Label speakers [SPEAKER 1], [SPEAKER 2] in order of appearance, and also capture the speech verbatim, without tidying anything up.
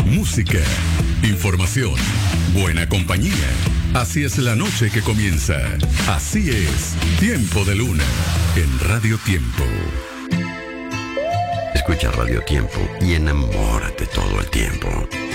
[SPEAKER 1] música, información, buena compañía. Así es la noche que comienza. Así es Tiempo de Luna en Radio Tiempo.
[SPEAKER 2] Escucha Radio Tiempo y enamórate todo el tiempo.